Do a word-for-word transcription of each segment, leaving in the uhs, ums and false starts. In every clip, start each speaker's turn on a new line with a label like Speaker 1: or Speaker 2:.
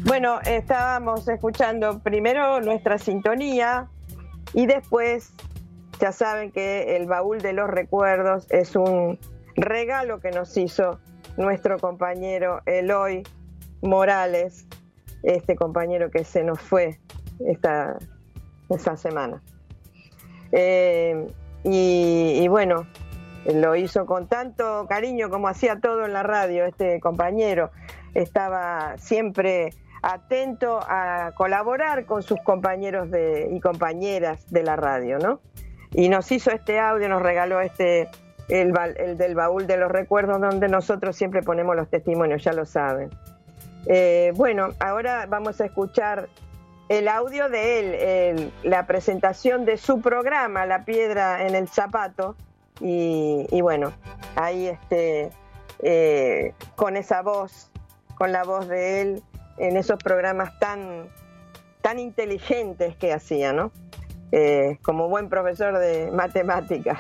Speaker 1: Bueno, estábamos escuchando primero nuestra sintonía y después, ya saben que el baúl de los recuerdos es un regalo que nos hizo nuestro compañero Eloy Morales, este compañero que se nos fue esta, esta semana. Eh, y, y bueno, lo hizo con tanto cariño como hacía todo en la radio. Este compañero estaba siempre atento a colaborar con sus compañeros de, y compañeras de la radio, ¿no? Y nos hizo este audio, nos regaló este el, el del baúl de los recuerdos, donde nosotros siempre ponemos los testimonios, ya lo saben. Eh, bueno, ahora vamos a escuchar el audio de él, el, la presentación de su programa, La Piedra en el Zapato, y, y bueno, ahí este, eh, con esa voz, con la voz de él, en esos programas tan, tan inteligentes que hacía, ¿no? Eh, como buen profesor de matemáticas.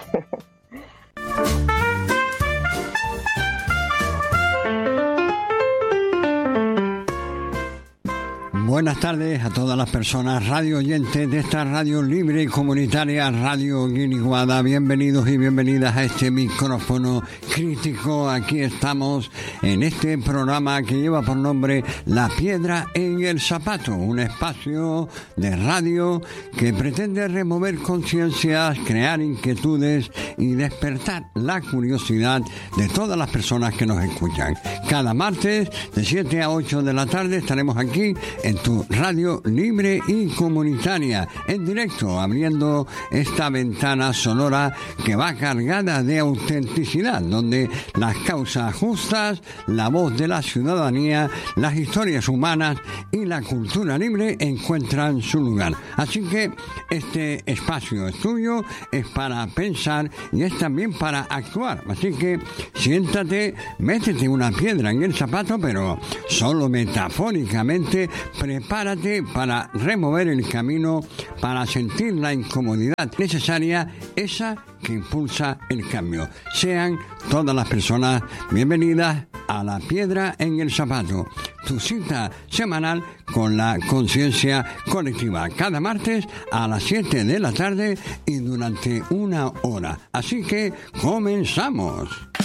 Speaker 2: Buenas tardes a todas las personas radio oyentes de esta radio libre y comunitaria Radio Guiniguada. Bienvenidos y bienvenidas a este micrófono crítico. Aquí estamos en este programa que lleva por nombre La Piedra en el Zapato, un espacio de radio que pretende remover conciencias, crear inquietudes y despertar la curiosidad de todas las personas que nos escuchan. Cada martes de siete a ocho de la tarde estaremos aquí en tu radio libre y comunitaria, en directo, abriendo esta ventana sonora que va cargada de autenticidad, donde las causas justas, la voz de la ciudadanía, las historias humanas y la cultura libre encuentran su lugar. Así que este espacio es tuyo, es para pensar y es también para actuar. Así que siéntate, métete una piedra en el zapato, pero solo metafóricamente. Prepárate para remover el camino, para sentir la incomodidad necesaria, esa que impulsa el cambio. Sean todas las personas bienvenidas a La Piedra en el Zapato, tu cita semanal con la conciencia colectiva, cada martes a las siete de la tarde y durante una hora. Así que comenzamos.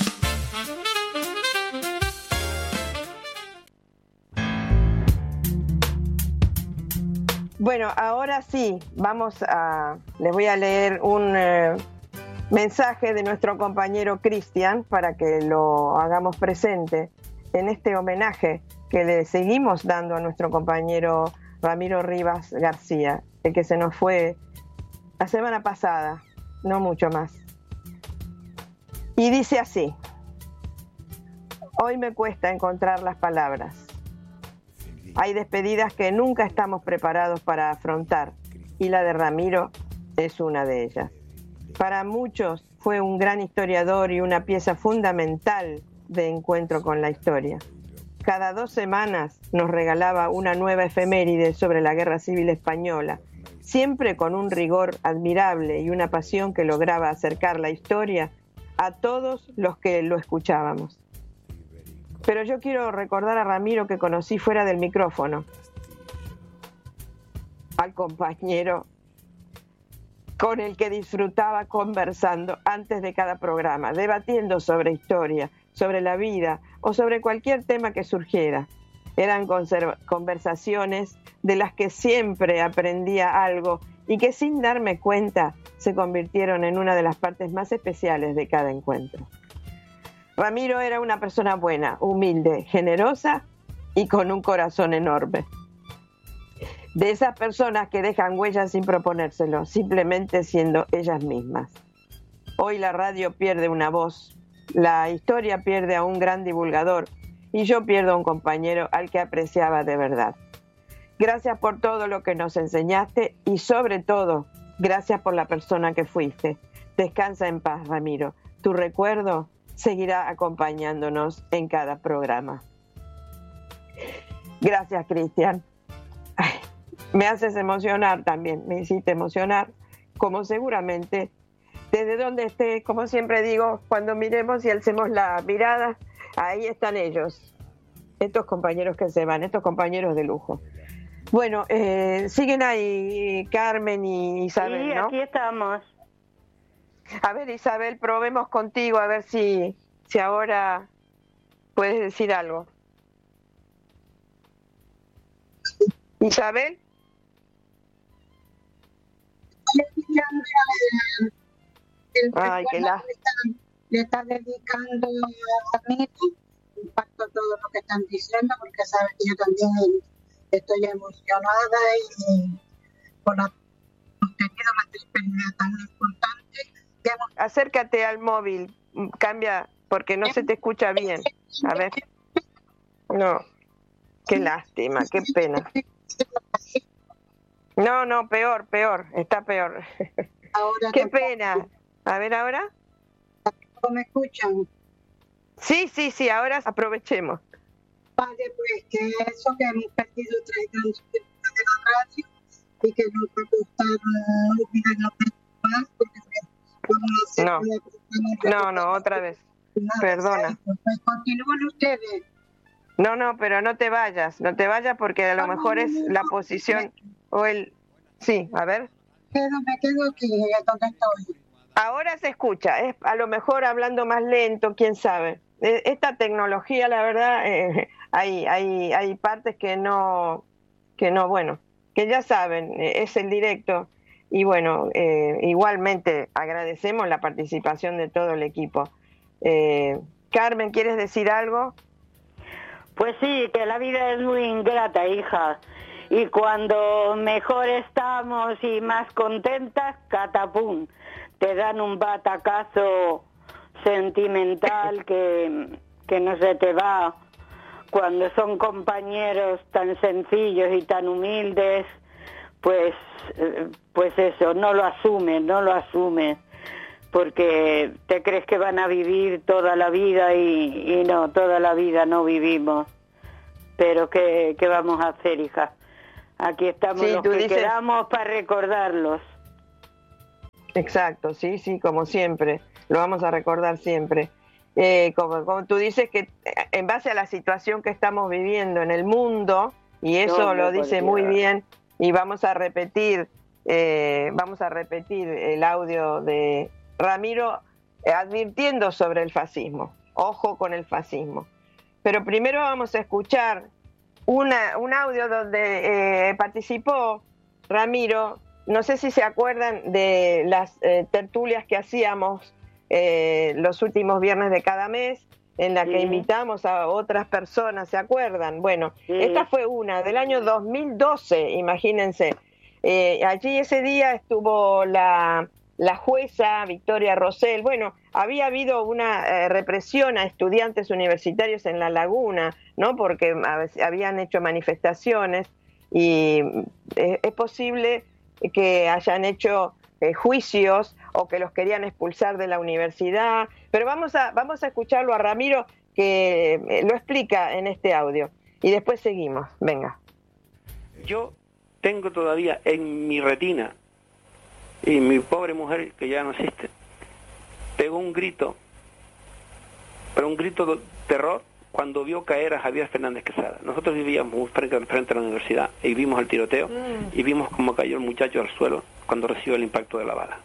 Speaker 1: Bueno, ahora sí, vamos a, les voy a leer un eh, mensaje de nuestro compañero Cristian para que lo hagamos presente en este homenaje que le seguimos dando a nuestro compañero Ramiro Rivas García, el que se nos fue la semana pasada, no mucho más. Y dice así: hoy me cuesta encontrar las palabras. Hay despedidas que nunca estamos preparados para afrontar, y la de Ramiro es una de ellas. Para muchos fue un gran historiador y una pieza fundamental de encuentro con la historia. Cada dos semanas nos regalaba una nueva efeméride sobre la Guerra Civil Española, siempre con un rigor admirable y una pasión que lograba acercar la historia a todos los que lo escuchábamos. Pero yo quiero recordar a Ramiro que conocí fuera del micrófono, al compañero con el que disfrutaba conversando antes de cada programa, debatiendo sobre historia, sobre la vida o sobre cualquier tema que surgiera. Eran conversaciones de las que siempre aprendía algo y que sin darme cuenta se convirtieron en una de las partes más especiales de cada encuentro. Ramiro era una persona buena, humilde, generosa y con un corazón enorme. De esas personas que dejan huellas sin proponérselo, simplemente siendo ellas mismas. Hoy la radio pierde una voz, la historia pierde a un gran divulgador y yo pierdo a un compañero al que apreciaba de verdad. Gracias por todo lo que nos enseñaste y sobre todo, gracias por la persona que fuiste. Descansa en paz, Ramiro. Tu recuerdo seguirá acompañándonos en cada programa. Gracias, Cristian. Me haces emocionar también, me hiciste emocionar, como seguramente desde donde esté, como siempre digo, cuando miremos y alcemos la mirada, ahí están ellos, estos compañeros que se van, estos compañeros de lujo. Bueno, eh, siguen ahí Carmen y Isabel,
Speaker 3: sí,
Speaker 1: ¿no?
Speaker 3: Aquí estamos.
Speaker 1: A ver, Isabel, probemos contigo a ver si, si ahora puedes decir algo. Isabel. Ay, qué la...
Speaker 4: Le está dedicando a mí, comparto todo lo que están diciendo, porque sabes que yo también estoy emocionada y por la tenido una experiencia tan importante. Hemos...
Speaker 1: Acércate al móvil, cambia, porque no se te escucha bien. A ver. No, qué lástima, qué pena. No, no, peor, peor, está peor.
Speaker 4: Ahora
Speaker 1: qué pena. A ver, ¿ahora?
Speaker 4: ¿Me escuchan?
Speaker 1: Sí, sí, sí, ahora aprovechemos.
Speaker 4: Vale, pues que eso, que hemos perdido tres grandes figuras de la radio y que nos va a costar no olvidarnos más, porque vamos a hacer...
Speaker 1: No, no, no, otra vez.
Speaker 4: Nada,
Speaker 1: perdona.
Speaker 4: Pues continúen ustedes.
Speaker 1: No, no, pero no te vayas, no te vayas porque a lo mejor es la posición o el... Sí, a ver.
Speaker 4: Quedo, me quedo aquí, donde estoy.
Speaker 1: Ahora se escucha, es a lo mejor hablando más lento, quién sabe. Esta tecnología, la verdad, eh, hay, hay, hay partes que no, que no, bueno, que ya saben, es el directo. Y bueno, eh, igualmente agradecemos la participación de todo el equipo. Eh, Carmen, ¿quieres decir algo?
Speaker 3: Pues sí, que la vida es muy ingrata, hija. Y cuando mejor estamos y más contentas, catapum, te dan un batacazo sentimental que, que no se te va. Cuando son compañeros tan sencillos y tan humildes, pues, pues eso, no lo asumes, no lo asumes, porque te crees que van a vivir toda la vida y, y no, toda la vida no vivimos. Pero ¿qué, qué vamos a hacer, hija? Aquí estamos
Speaker 1: sí,
Speaker 3: los que
Speaker 1: dices...
Speaker 3: quedamos para recordarlos.
Speaker 1: Exacto, sí, sí, como siempre, lo vamos a recordar siempre. Eh, como, como tú dices, que en base a la situación que estamos viviendo en el mundo, y eso no, lo dice muy bien, y vamos a repetir, eh, vamos a repetir el audio de Ramiro eh, advirtiendo sobre el fascismo, ojo con el fascismo. Pero primero vamos a escuchar una, un audio donde eh, participó Ramiro. No sé si se acuerdan de las eh, tertulias que hacíamos eh, los últimos viernes de cada mes, en la sí. que invitamos a otras personas, ¿se acuerdan? Bueno, sí. esta fue una del año dos mil doce, imagínense. Eh, allí ese día estuvo la, la jueza Victoria Rosell. Bueno, había habido una eh, represión a estudiantes universitarios en La Laguna, ¿no? Porque habían hecho manifestaciones y eh, es posible que hayan hecho eh, juicios o que los querían expulsar de la universidad, pero vamos a vamos a escucharlo a Ramiro, que eh, lo explica en este audio y después seguimos. Venga.
Speaker 5: Yo tengo todavía en mi retina, y mi pobre mujer, que ya no existe, pegó un grito, pero un grito de terror, cuando vio caer a Javier Fernández Quesada. Nosotros vivíamos frente, frente a la universidad y vimos el tiroteo mm. y vimos cómo cayó el muchacho al suelo cuando recibió el impacto de la bala.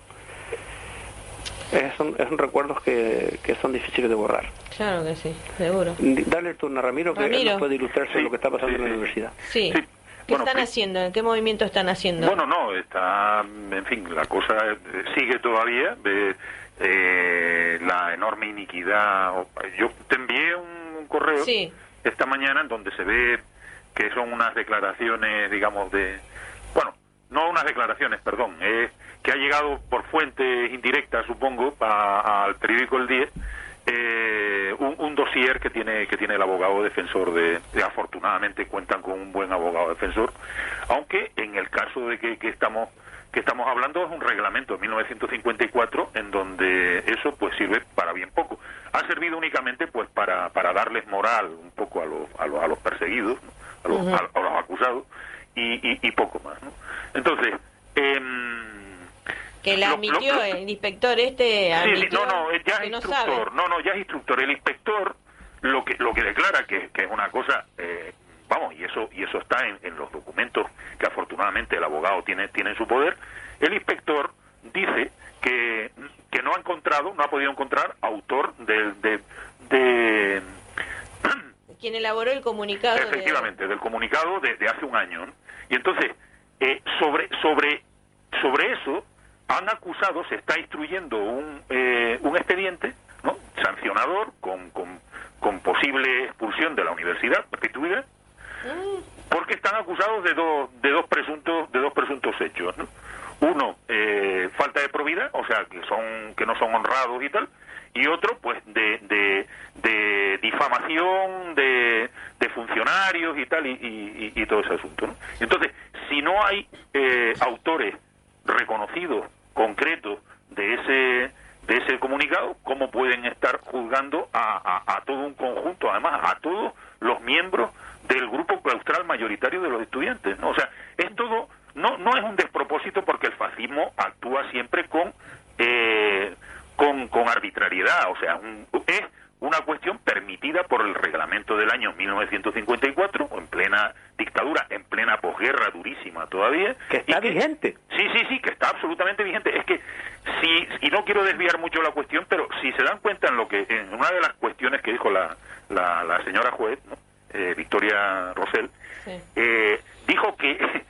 Speaker 5: Es, son, son recuerdos que, que son difíciles de borrar.
Speaker 6: Claro que sí, seguro.
Speaker 5: Dale el turno a Ramiro, que
Speaker 6: Ramiro.
Speaker 5: él nos puede ilustrarse
Speaker 7: sí,
Speaker 5: lo que está pasando
Speaker 7: sí,
Speaker 5: en la
Speaker 7: sí.
Speaker 5: universidad.
Speaker 6: Sí. sí. ¿Qué bueno, están que... haciendo? ¿Qué movimiento están haciendo?
Speaker 7: Bueno, no, está, en fin, la cosa sigue todavía. Eh, eh, la enorme iniquidad. Yo te envié un correo
Speaker 6: sí.
Speaker 7: esta mañana en donde se ve que son unas declaraciones, digamos, de... Bueno, no unas declaraciones, perdón, eh, que ha llegado por fuentes indirectas, supongo, a, al periódico El diez, eh, un, un dossier que tiene que tiene el abogado defensor de, de... Afortunadamente cuentan con un buen abogado defensor, aunque en el caso de que, que estamos... que estamos hablando es un reglamento de mil novecientos cincuenta y cuatro en donde eso pues sirve para bien poco. Ha servido únicamente pues para para darles moral un poco a los a los, a los perseguidos, ¿no? a, los, uh-huh. a, a los acusados y, y, y poco más, ¿no? Entonces, eh,
Speaker 6: que la admitió lo, lo, el inspector este admitió
Speaker 7: sí, sí, no, no, ya es
Speaker 6: no
Speaker 7: instructor,
Speaker 6: sabe.
Speaker 7: no, no, ya es instructor. El inspector lo que lo que declara que, que es una cosa, eh, vamos, y eso y eso está en, en los documentos que afortunadamente el abogado tiene tiene en su poder. El inspector dice que, que no ha encontrado, no ha podido encontrar autor del de, de
Speaker 6: quien elaboró el comunicado.
Speaker 7: Efectivamente, de... del comunicado de, de hace un año, ¿no? Y entonces, eh, sobre sobre sobre eso han acusado, se está instruyendo un eh, un expediente, ¿no?, sancionador con, con, con posible expulsión de la universidad restituida, porque están acusados de dos de dos presuntos de dos presuntos hechos, ¿no? Uno, eh, falta de probidad, o sea, que son que no son honrados y tal, y otro, pues, de, de, de difamación de, de funcionarios y tal, y, y, y todo ese asunto, ¿no? Entonces, si no hay eh, autores reconocidos, concretos, de ese de ese comunicado, ¿cómo pueden estar juzgando a, a, a todo un conjunto, además, a todos los miembros del grupo claustral mayoritario de los estudiantes, ¿no? O sea, es todo... No, no es un despropósito, porque el fascismo actúa siempre con eh, con, con arbitrariedad, o sea, un, es una cuestión permitida por el reglamento del año mil novecientos cincuenta y cuatro, en plena dictadura, en plena posguerra durísima todavía.
Speaker 5: Que está
Speaker 7: que,
Speaker 5: vigente.
Speaker 7: Sí, sí, sí, que está absolutamente vigente. Es que, si, y no quiero desviar mucho la cuestión, pero si se dan cuenta en lo que en una de las cuestiones que dijo la, la, la señora juez, ¿no?, eh, Victoria Rosell, sí. eh, dijo que...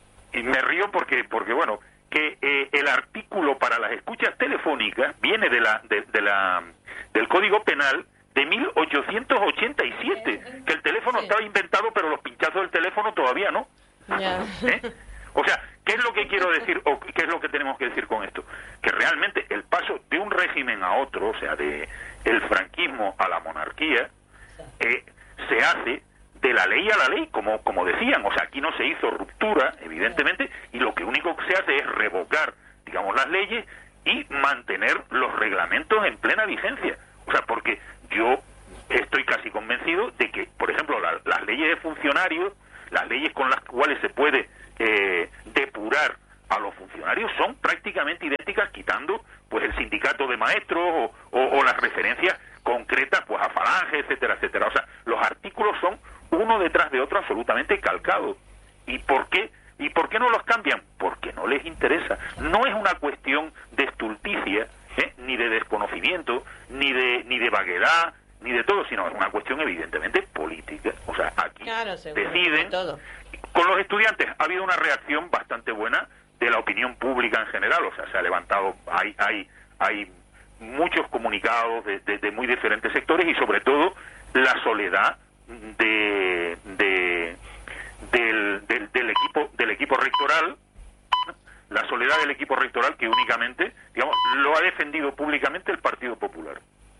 Speaker 7: Y me río porque, porque bueno, que eh, el artículo para las escuchas telefónicas viene de la, de, de la del Código Penal de mil ochocientos ochenta y siete, que el teléfono sí. estaba inventado, pero los pinchazos del teléfono todavía no.
Speaker 6: Yeah.
Speaker 7: ¿Eh? O sea, ¿qué es lo que quiero decir, o qué es lo que tenemos que decir con esto? Que realmente el paso de un régimen a otro, o sea, de el franquismo a la monarquía, eh, se hace de la ley a la ley, como como decían. O sea, aquí no se hizo ruptura, evidentemente, y lo que único que se hace es revocar, digamos, las leyes y mantener los reglamentos en plena vigencia. O sea, porque yo estoy casi convencido de que, por ejemplo, la, las leyes de funcionarios, las leyes con las cuales se puede eh, depurar a los funcionarios, son prácticamente idénticas, quitando pues el sindicato de maestros o, o, o las referencias concretas pues a Falange, etcétera, etcétera. O sea, los artículos son uno detrás de otro absolutamente calcados. ¿Y por qué? ¿Y por qué no los cambian? Porque no les interesa. No es una cuestión de estulticia, ¿eh?, ni de desconocimiento, ni de ni de vaguedad, ni de todo, sino es una cuestión evidentemente política. O sea, aquí
Speaker 6: claro, seguro,
Speaker 7: deciden.
Speaker 6: Todo.
Speaker 7: Con los estudiantes ha habido una reacción bastante buena de la opinión pública en general. O sea, se ha levantado, hay hay hay muchos comunicados de, de, de muy diferentes sectores, y sobre todo la soledad de, de del, del, del equipo del equipo rectoral, la soledad del equipo rectoral, que únicamente, digamos, lo ha defendido públicamente el Partido Popular.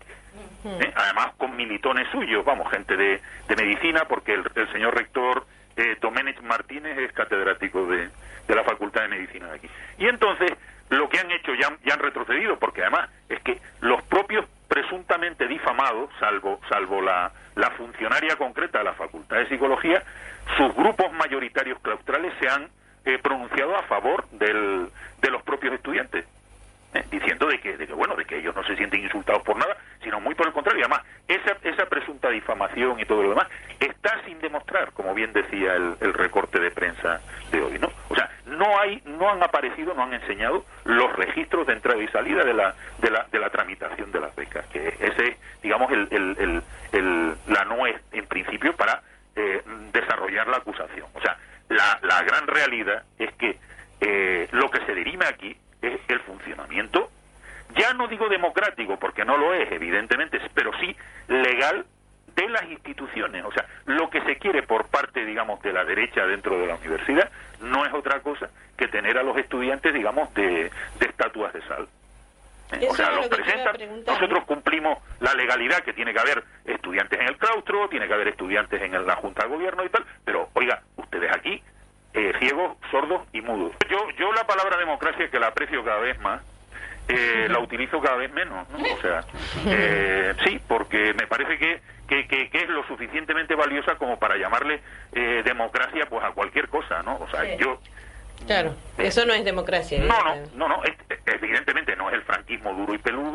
Speaker 7: ¿Eh? Además con militones suyos, vamos, gente de, de medicina, porque el, el señor rector eh, Doménech Martínez es catedrático de, de la Facultad de Medicina de aquí. Y entonces lo que han hecho, ya, ya han retrocedido, porque además es que los propios presuntamente difamados, salvo salvo la, la funcionaria concreta de la Facultad de Psicología, sus grupos mayoritarios claustrales se han eh, pronunciado a favor del, de los propios estudiantes, ¿eh? diciendo de que, de que bueno, de que ellos no se sienten insultados por nada, sino muy por el contrario. Y además, esa, esa presunta difamación y todo lo demás está sin demostrar, como bien decía el, el recorte de prensa de hoy, ¿no? O sea, no hay, no han aparecido, no han enseñado los registros de entrada y salida de la, de la, de la tramitación de las becas, que ese es, digamos, el, el, el, el la nuez en principio para eh, desarrollar la acusación. O sea, la, la gran realidad es que eh, lo que se dirime aquí es el funcionamiento, ya no digo democrático, porque no lo es, evidentemente, pero sí legal, de las instituciones. O sea, lo que se quiere por parte, digamos, de la derecha dentro de la universidad no es otra cosa que tener a los estudiantes, digamos, de, de estatuas de sal. ¿Eh? O sea, los presentan, nosotros cumplimos la legalidad, que tiene que haber estudiantes en el claustro, tiene que haber estudiantes en la Junta de Gobierno y tal, pero, oiga, ustedes aquí, eh, ciegos, sordos y mudos. Yo, yo la palabra democracia, que la aprecio cada vez más, eh, la utilizo cada vez menos, ¿no? O sea, eh, sí, porque me parece que, que, que, que es lo suficientemente valiosa como para llamarle eh, democracia pues a cualquier cosa, ¿no? O sea, sí. yo...
Speaker 6: Claro, eso no es democracia.
Speaker 7: No, no, no, no, es, evidentemente no es el franquismo duro y peludo,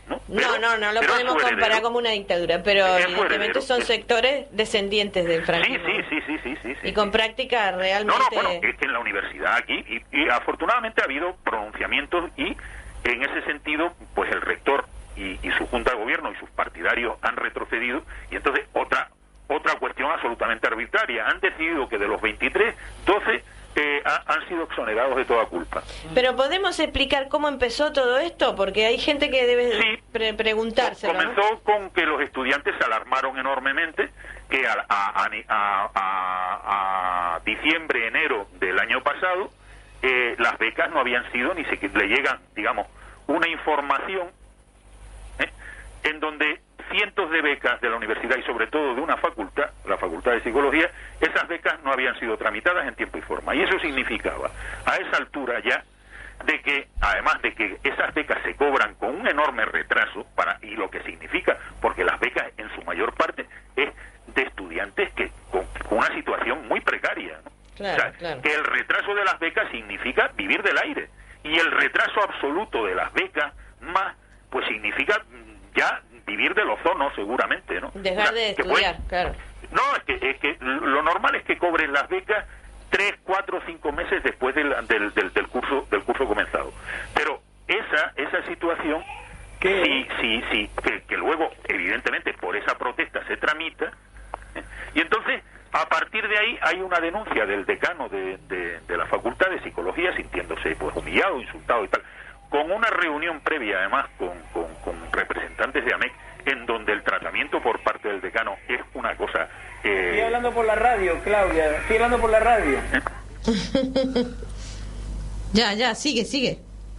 Speaker 7: ¿no?
Speaker 6: Pero, no, no, no lo podemos comparar como una dictadura, pero evidentemente son sectores descendientes del franquismo.
Speaker 7: Sí, sí, sí, sí, sí, sí.
Speaker 6: Y con práctica realmente...
Speaker 7: No, no, bueno, es que en la universidad aquí, y, y afortunadamente ha habido pronunciamientos y en ese sentido, pues el rector y, y su junta de gobierno y sus partidarios han retrocedido, y entonces otra otra cuestión absolutamente arbitraria, han decidido que de los veintitrés, doce eh, ha, han sido exonerados de toda culpa.
Speaker 6: Pero ¿podemos explicar cómo empezó todo esto? Porque hay gente que debe
Speaker 7: sí,
Speaker 6: pre preguntárselo.
Speaker 7: Comenzó
Speaker 6: ¿no?
Speaker 7: con que los estudiantes se alarmaron enormemente, que a, a, a, a, a diciembre, enero del año pasado, eh, las becas no habían sido, ni siquiera le llegan, digamos, una información ¿eh? en donde cientos de becas de la universidad y sobre todo de una facultad, la Facultad de Psicología, esas becas no habían sido tramitadas en tiempo y forma. Y eso significaba, a esa altura ya, de que, además de que esas becas se cobran con un enorme retraso, para y lo que significa, porque las becas en su mayor parte es de estudiantes que con, con una situación muy precaria, ¿no?
Speaker 6: Claro,
Speaker 7: o sea,
Speaker 6: claro.
Speaker 7: que el retraso de las becas significa vivir del aire, y el retraso absoluto de las becas más, pues significa ya vivir del ozono seguramente, ¿no?
Speaker 6: Dejar
Speaker 7: o sea,
Speaker 6: de
Speaker 7: que
Speaker 6: estudiar,
Speaker 7: puede,
Speaker 6: claro.
Speaker 7: No, es que, es que lo normal es que cobren las becas tres, cuatro, cinco meses después del, del, del, del curso del curso comenzado. Pero esa esa situación,
Speaker 5: ¿Qué?
Speaker 7: sí, sí, sí, que, que luego, evidentemente, por esa protesta se tramita, ¿eh? Y entonces, a partir de ahí, hay una denuncia del decano de, de, de la Facultad de Psicología, sintiéndose pues humillado, insultado y tal, con una reunión previa, además, con, con, con representantes de A M E C, en donde el tratamiento por parte del decano es una cosa... Eh...
Speaker 5: Estoy hablando por la radio, Claudia, estoy hablando por la radio.
Speaker 7: ¿Eh?
Speaker 6: Ya, ya, sigue, sigue.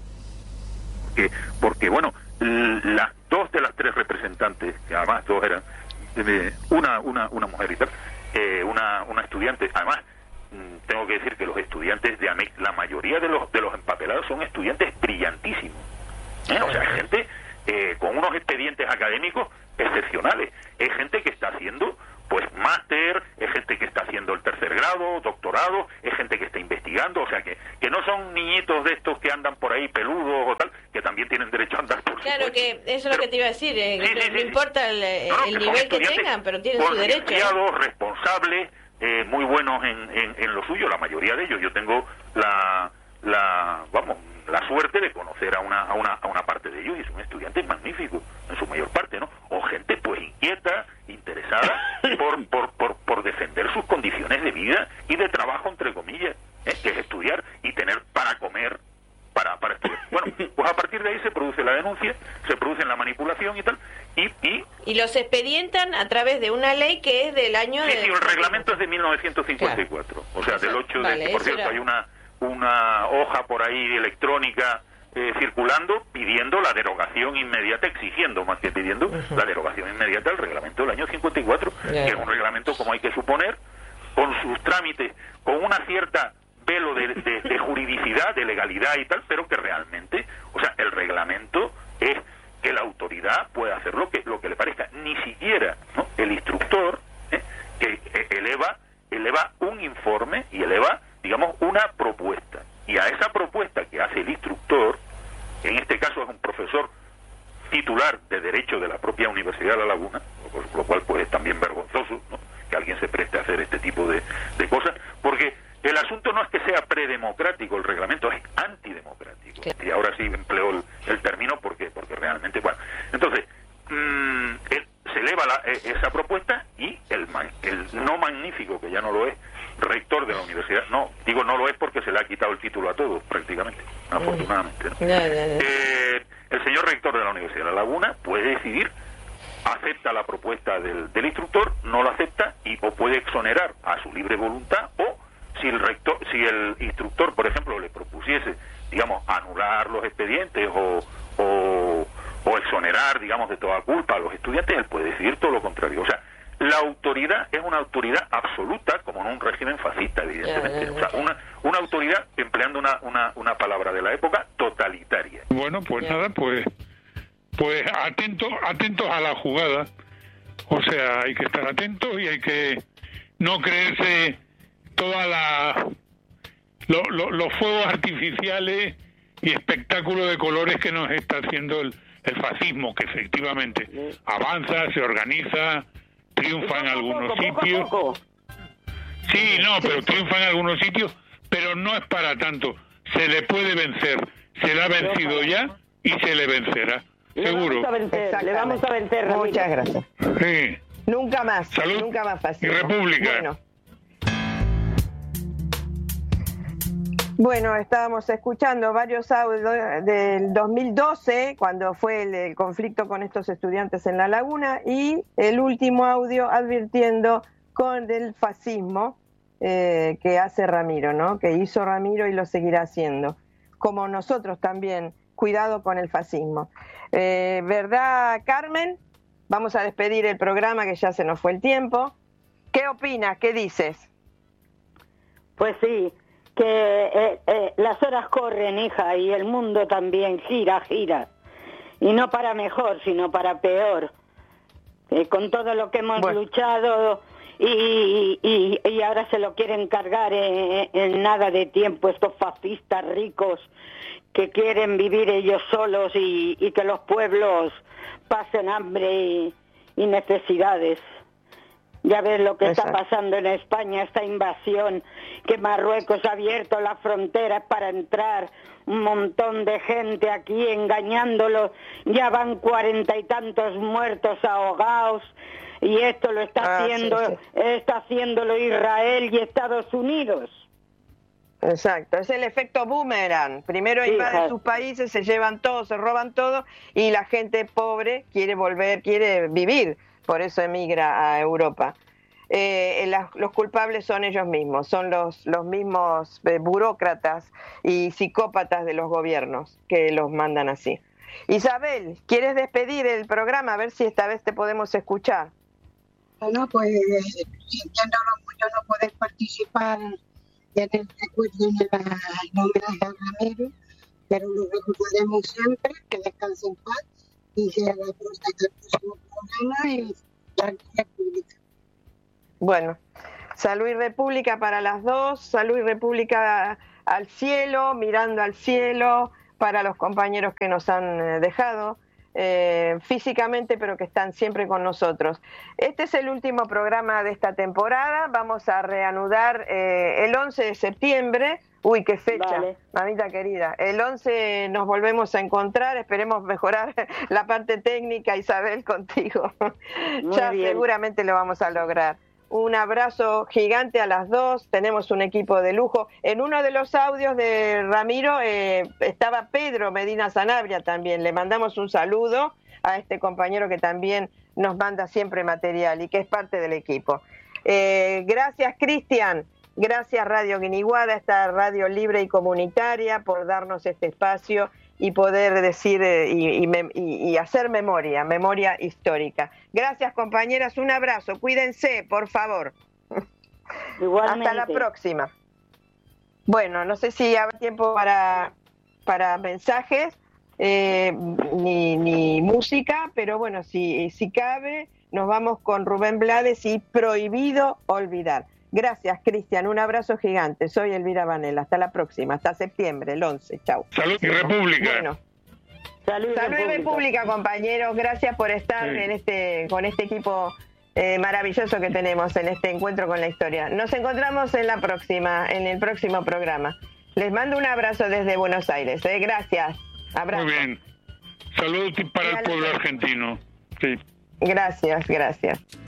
Speaker 7: Que, porque, bueno, las dos de las tres representantes, que además dos eran, eh, una, una, una mujer y tal, eh, una, una estudiante, además... tengo que decir que los estudiantes de A M E C, la mayoría de los de los empapelados son estudiantes brillantísimos, ¿eh? O sea, gente eh, con unos expedientes académicos excepcionales, es gente que está haciendo pues máster, es gente que está haciendo el tercer grado, doctorado, es gente que está investigando, o sea que que no son niñitos de estos que andan por ahí peludos o tal, que también tienen derecho a andar por
Speaker 6: Claro,
Speaker 7: supuesto.
Speaker 6: que eso es
Speaker 7: Pero,
Speaker 6: lo que te iba a decir, eh,
Speaker 7: sí,
Speaker 6: no,
Speaker 7: sí,
Speaker 6: no
Speaker 7: sí,
Speaker 6: importa el,
Speaker 7: no, no,
Speaker 6: el
Speaker 7: que
Speaker 6: nivel que
Speaker 7: son
Speaker 6: tengan, pero tienen su derecho.
Speaker 7: concienciados, responsables, eh, muy buenos en, en, en lo suyo, la mayoría de ellos. Yo tengo la, la vamos, la suerte de conocer a una, a una, a una parte de ellos y son estudiantes magníficos, en su mayor parte, ¿no? O gente pues inquieta, interesada por, por, por, por defender sus condiciones de vida y de trabajo, entre comillas, ¿eh? Que es estudiar y tener para comer, para, para estudiar. Bueno, pues a partir de ahí se produce la denuncia, se produce la manipulación y tal, y... Y,
Speaker 6: y los expedientan a través de una ley que es del año...
Speaker 7: Sí,
Speaker 6: de...
Speaker 7: sí, el reglamento es de mil novecientos cincuenta y cuatro, claro. O sea, del ocho de...
Speaker 6: Vale,
Speaker 7: por cierto,
Speaker 6: era...
Speaker 7: hay una, una hoja por ahí electrónica eh, circulando pidiendo la derogación inmediata, exigiendo más que pidiendo, uh-huh. la derogación inmediata del reglamento del año cincuenta y cuatro, yeah. que es un reglamento, como hay que suponer, con sus trámites, con una cierta... velo de, de, de juridicidad, de legalidad y tal, pero que realmente, o sea, el reglamento es que la autoridad pueda hacer lo que lo que le parezca, ni siquiera, ¿no? El instructor ¿eh? que eh, eleva eleva un informe y eleva, digamos, una propuesta, y a esa propuesta que hace el instructor, en este caso es un profesor titular de Derecho de la propia Universidad de La Laguna, por lo cual pues es también vergonzoso, ¿no? que alguien se preste a hacer este tipo de, de cosas, porque el asunto no es que sea predemocrático el reglamento, es antidemocrático. Y ahora sí empleo el, el término porque porque realmente, bueno, entonces mmm, él, se eleva la, esa propuesta y el, el no magnífico, que ya no lo es, rector de la universidad, no, digo no lo es porque se le ha quitado el título a todos prácticamente, afortunadamente, ¿no?
Speaker 6: Ya, ya, ya.
Speaker 7: Eh, el señor rector de la Universidad de La Laguna puede decidir, acepta la propuesta del, del instructor, no la acepta y o puede exonerar a su libre voluntad, o si el rector, si el instructor, por ejemplo, le propusiese, digamos, anular los expedientes o, o, o exonerar, digamos, de toda culpa a los estudiantes, él puede decidir todo lo contrario. O sea, la autoridad es una autoridad absoluta, como en un régimen fascista, evidentemente. O sea, una, una autoridad, empleando una, una, una palabra de la época, totalitaria.
Speaker 8: Bueno, pues nada, pues, pues atentos, atentos a la jugada. O sea, hay que estar atentos y hay que no creerse toda la lo, lo, los fuegos artificiales y espectáculo de colores que nos está haciendo el, el fascismo, que efectivamente avanza, se organiza, triunfa en algunos sitios. Sí, no, pero triunfa en algunos sitios, pero no es para tanto. Se le puede vencer, se le ha vencido ya y se le vencerá, seguro.
Speaker 3: Le vamos a vencer, le vamos a vencer, Ramiro.
Speaker 1: Muchas gracias.
Speaker 8: Sí.
Speaker 1: Nunca más,
Speaker 8: Salud
Speaker 1: nunca más fácil.
Speaker 8: y república.
Speaker 1: Bueno. Bueno, estábamos escuchando varios audios del dos mil doce, cuando fue el, el conflicto con estos estudiantes en La Laguna, y el último audio advirtiendo con el fascismo eh, que hace Ramiro, ¿no? Que hizo Ramiro y lo seguirá haciendo. Como nosotros también, cuidado con el fascismo. Eh, ¿Verdad, Carmen? Vamos a despedir el programa, que ya se nos fue el tiempo. ¿Qué opinas? ¿Qué dices?
Speaker 3: Pues sí, que eh, eh, las horas corren, hija, y el mundo también gira, gira. Y no para mejor, sino para peor. Eh, con todo lo que hemos bueno. luchado y, y, y ahora se lo quieren cargar en, en nada de tiempo estos fascistas ricos que quieren vivir ellos solos y, y que los pueblos pasen hambre y, y necesidades. Ya ves lo que Exacto. está pasando en España, esta invasión, que Marruecos ha abierto las fronteras para entrar un montón de gente aquí engañándolo. Ya van cuarenta y tantos muertos ahogados y esto lo está ah, haciendo, sí, sí. está haciéndolo Israel y Estados Unidos.
Speaker 1: Exacto, es el efecto boomerang. Primero invaden sí, sus países, se llevan todo, se roban todo y la gente pobre quiere volver, quiere vivir. Por eso emigra a Europa. Eh, la, los culpables son ellos mismos, son los, los mismos eh, burócratas y psicópatas de los gobiernos que los mandan así. Isabel, ¿quieres despedir el programa? A ver si esta vez te podemos escuchar.
Speaker 4: Bueno, pues sintiéndolo mucho no poder participar en el recuerdo de la homenaje a Ramiro, pero lo recordaremos siempre, que descanse en paz. Y que la próximo programa y la República.
Speaker 1: Bueno, salud y república para las dos, salud y república al cielo, mirando al cielo, para los compañeros que nos han dejado eh, físicamente, pero que están siempre con nosotros. Este es el último programa de esta temporada, vamos a reanudar eh, el once de septiembre. Uy, qué fecha, vale. Mamita querida. El once nos volvemos a encontrar, esperemos mejorar la parte técnica, Isabel, contigo. Muy ya bien. Seguramente lo vamos a lograr. Un abrazo gigante a las dos, tenemos un equipo de lujo. En uno de los audios de Ramiro eh, estaba Pedro Medina Sanabria también. Le mandamos un saludo a este compañero que también nos manda siempre material y que es parte del equipo. Eh, gracias, Cristian. Gracias Radio Guiniguada, esta radio libre y comunitaria, por darnos este espacio y poder decir eh, y, y, y hacer memoria, memoria histórica. Gracias, compañeras, un abrazo, cuídense, por favor.
Speaker 3: Igualmente.
Speaker 1: Hasta la próxima. Bueno, no sé si habrá tiempo para, para mensajes, eh, ni, ni música, pero bueno, si, si cabe, nos vamos con Rubén Blades y Prohibido Olvidar. Gracias, Cristian. Un abrazo gigante. Soy Elvira Vanella. Hasta la próxima. Hasta septiembre, el once. Chau.
Speaker 8: Salud y República.
Speaker 1: Bueno.
Speaker 3: Salud,
Speaker 1: Salud y República, compañeros. Gracias por estar sí. en este con este equipo eh, maravilloso que tenemos en este encuentro con la historia. Nos encontramos en la próxima, en el próximo programa. Les mando un abrazo desde Buenos Aires. ¿eh? Gracias. Abrazo.
Speaker 8: Muy bien. Salud para el pueblo argentino. Sí.
Speaker 1: Gracias, gracias.